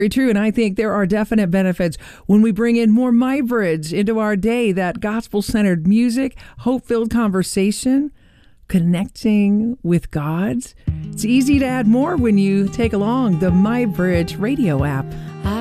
Very true, and I think there are definite benefits when we bring in more MyBridge into our day, that gospel-centered music, hope-filled conversation, connecting with God. It's easy to add more when you take along the MyBridge radio app.